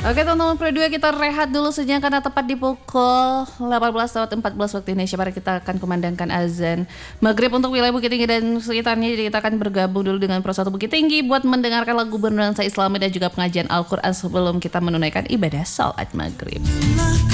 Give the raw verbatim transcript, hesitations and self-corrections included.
Oke teman-teman Pro dua, kita rehat dulu sejenak karena tepat di pukul delapan belas lewat empat belas waktu Indonesia Barat kita akan kumandangkan azan maghrib untuk wilayah Bukit Tinggi dan sekitarnya. Jadi kita akan bergabung dulu dengan Pro satu Bukit Tinggi buat mendengarkan lagu bernuansa Islami dan juga pengajian Al-Quran sebelum kita menunaikan ibadah salat maghrib.